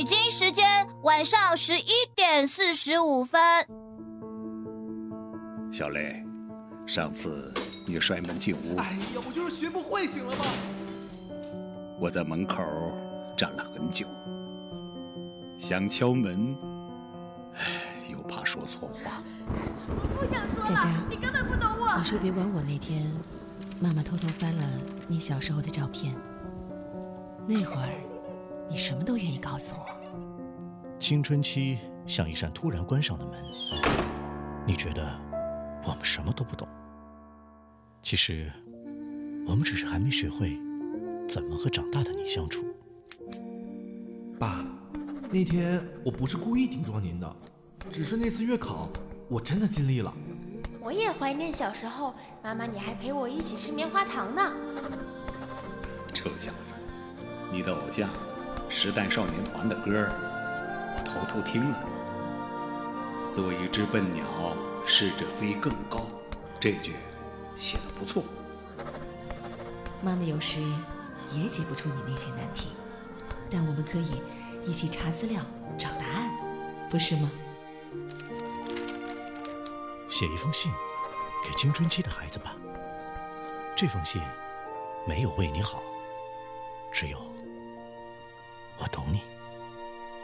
北京时间晚上11:45。 小雷，上次你摔门进屋， 哎呀，我就是学不会，行了吗？ 我在门口站了很久，想敲门，又怕说错话。 我不想说了， 佳佳， 你根本不懂我。 你说别管我那天，妈妈偷偷翻了你小时候的照片，那会儿你什么都愿意告诉我。 青春期像一扇突然关上的门，你觉得我们什么都不懂，其实我们只是还没学会怎么和长大的你相处。 爸，那天我不是故意顶撞您的，只是那次月考我真的尽力了。 我也怀念小时候，妈妈你还陪我一起吃棉花糖呢。 臭小子，你的偶像时代少年团的歌我偷偷听了。做一只笨鸟，试着飞更高，这句写得不错。 妈妈有时也解不出你那些难题，但我们可以一起查资料找答案，不是吗？ 写一封信给青春期的孩子吧，这封信没有为你好，只有我懂你。